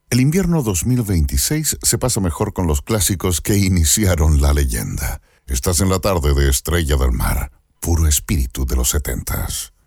El invierno 2026 se pasa mejor con los clásicos que iniciaron la leyenda. Estás en la tarde de Estrella del Mar, puro espíritu de los 70s.